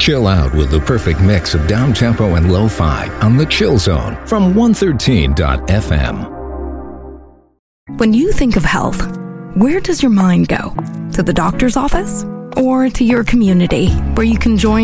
Chill out with the perfect mix of down-tempo and lo-fi on the Chill Zone from 113.fm. When you think of health, where does your mind go? To the doctor's office? Or to your community, where you can join